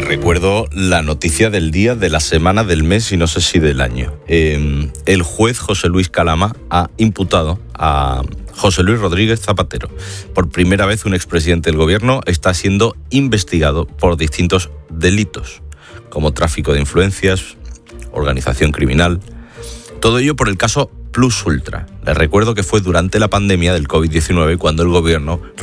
Les recuerdo la noticia del día, de la semana, del mes y no sé si del año. El juez José Luis Calama ha imputado a José Luis Rodríguez Zapatero. Por primera vez un expresidente del gobierno está siendo investigado por distintos delitos, como tráfico de influencias, organización criminal. Todo ello por el caso Plus Ultra. Les recuerdo que fue durante la pandemia del COVID-19 cuando el gobierno